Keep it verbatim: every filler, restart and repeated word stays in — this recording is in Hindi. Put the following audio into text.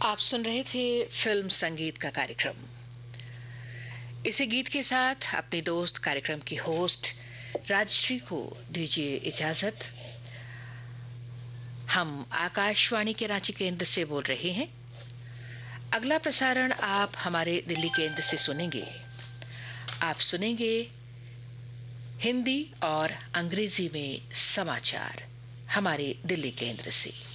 आप सुन रहे थे फिल्म संगीत का कार्यक्रम। इसी गीत के साथ अपनी दोस्त कार्यक्रम की होस्ट राजश्री को दीजिए इजाजत। हम आकाशवाणी के रांची केंद्र से बोल रहे हैं। अगला प्रसारण आप हमारे दिल्ली केंद्र से सुनेंगे। आप सुनेंगे हिंदी और अंग्रेजी में समाचार हमारे दिल्ली केंद्र से।